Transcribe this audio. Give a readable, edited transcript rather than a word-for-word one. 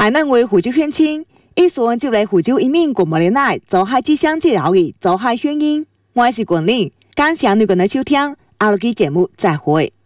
海南为湖州乡亲，一说就来湖州一面广播的奶，做海之乡介绍的做海宣音。我是冠霖，感谢你的收听，下期节目再会。